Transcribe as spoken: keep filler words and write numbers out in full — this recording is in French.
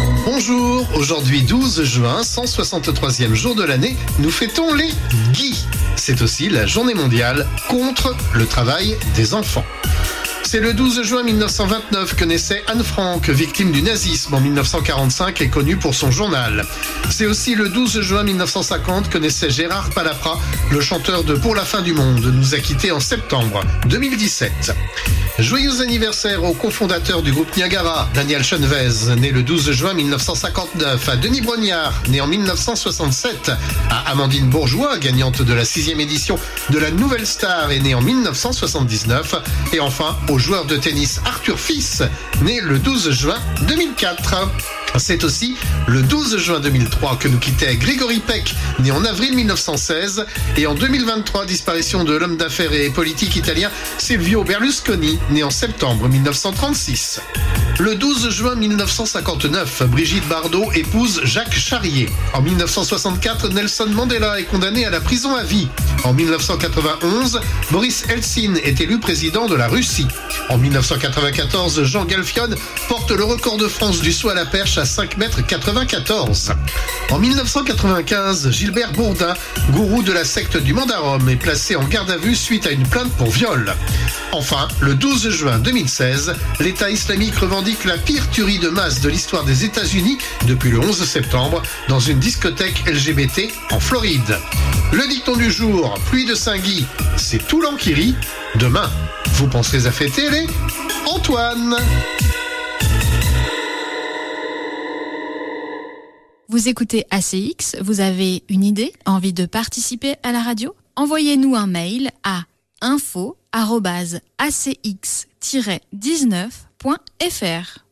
Bonjour, aujourd'hui douze juin, cent soixante-troisième jour de l'année, nous fêtons les Guy. C'est aussi la journée mondiale contre le travail des enfants. C'est le douze juin mille neuf cent vingt-neuf que naissait Anne Frank, victime du nazisme en mille neuf cent quarante-cinq et connue pour son journal. C'est aussi le douze juin mille neuf cent cinquante que naissait Gérard Palapra, le chanteur de Pour la fin du monde, nous a quittés en septembre deux mille dix-sept. Joyeux anniversaire au cofondateur du groupe Niagara, Daniel Chenvez, né le douze juin mille neuf cent cinquante-neuf, à Denis Brognard, né en mille neuf cent soixante-sept, à Amandine Bourgeois, gagnante de la sixième édition de la Nouvelle Star, est née en mille neuf cent soixante-dix-neuf, et enfin au joueur de tennis Arthur Fils, né le douze juin deux mille quatre. C'est aussi le douze juin deux mille trois que nous quittait Grégory Peck, né en avril mille neuf cent seize, et en deux mille vingt-trois, disparition de l'homme d'affaires et politique italien Silvio Berlusconi, né en septembre mille neuf cent trente-six. Le douze juin mille neuf cent cinquante-neuf, Brigitte Bardot épouse Jacques Charrier. En mille neuf cent soixante-quatre, Nelson Mandela est condamné à la prison à vie. En mille neuf cent quatre-vingt-onze, Boris Eltsine est élu président de la Russie. En mille neuf cent quatre-vingt-quatorze, Jean Galfionne porte le record de France du saut à la perche à cinq mètres quatre-vingt-quatorze. En mille neuf cent quatre-vingt-quinze, Gilbert Bourdin, gourou de la secte du Mandarum, est placé en garde à vue suite à une plainte pour viol. Enfin, le douze juin deux mille seize, l'État islamique revendique la pire tuerie de masse de l'histoire des États-Unis depuis le onze septembre dans une discothèque L G B T en Floride. Le dicton du jour, pluie de Saint-Guy, c'est Toulon qui rit. Demain, vous penserez à fêter les Antoine. Vous écoutez A C X, vous avez une idée, envie de participer à la radio ? Envoyez-nous un mail à info arobase a c x tiret dix-neuf point f r.